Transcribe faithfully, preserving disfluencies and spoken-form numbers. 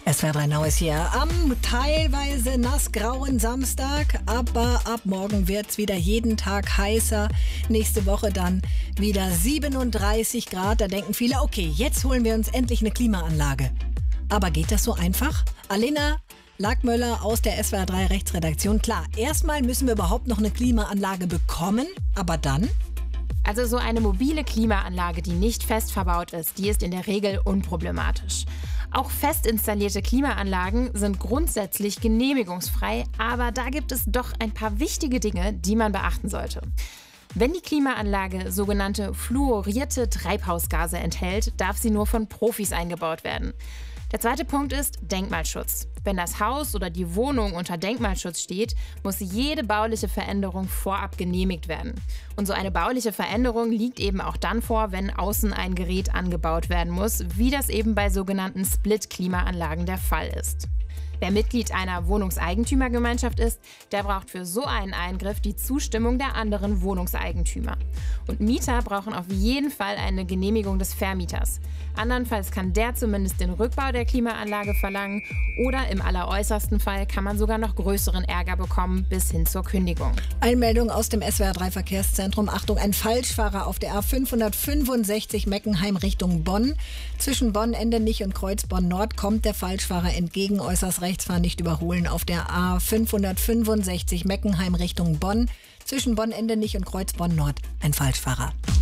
S W R drei Now ist hier am teilweise nassgrauen Samstag, aber ab morgen wird es wieder jeden Tag heißer. Nächste Woche dann wieder siebenunddreißig Grad. Da denken viele, okay, jetzt holen wir uns endlich eine Klimaanlage. Aber geht das so einfach? Alena Lackmöller aus der S W R drei Rechtsredaktion. Klar, erstmal müssen wir überhaupt noch eine Klimaanlage bekommen, aber dann? Also so eine mobile Klimaanlage, die nicht fest verbaut ist, die ist in der Regel unproblematisch. Auch fest installierte Klimaanlagen sind grundsätzlich genehmigungsfrei, aber da gibt es doch ein paar wichtige Dinge, die man beachten sollte. Wenn die Klimaanlage sogenannte fluorierte Treibhausgase enthält, darf sie nur von Profis eingebaut werden. Der zweite Punkt ist Denkmalschutz. Wenn das Haus oder die Wohnung unter Denkmalschutz steht, muss jede bauliche Veränderung vorab genehmigt werden. Und so eine bauliche Veränderung liegt eben auch dann vor, wenn außen ein Gerät angebaut werden muss, wie das eben bei sogenannten Split-Klimaanlagen der Fall ist. Wer Mitglied einer Wohnungseigentümergemeinschaft ist, der braucht für so einen Eingriff die Zustimmung der anderen Wohnungseigentümer. Und Mieter brauchen auf jeden Fall eine Genehmigung des Vermieters. Andernfalls kann der zumindest den Rückbau der Klimaanlage verlangen oder im alleräußersten Fall kann man sogar noch größeren Ärger bekommen, bis hin zur Kündigung. Einmeldung aus dem S W R drei Verkehrszentrum. Achtung, ein Falschfahrer auf der A fünfhundertfünfundsechzig Meckenheim Richtung Bonn. Zwischen Bonn-Endenich und Kreuzbonn-Nord kommt der Falschfahrer entgegen. Äußerst rechts fahren nicht überholen auf der A fünfhundertfünfundsechzig Meckenheim Richtung Bonn. Zwischen Bonn-Endenich und Kreuzbonn-Nord ein Falschfahrer.